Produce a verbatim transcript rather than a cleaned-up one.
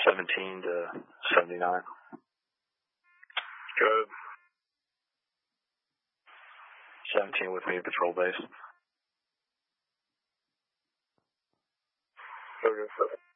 seventeen to seventy-nine. Good. seventeen with me, patrol base. Okay.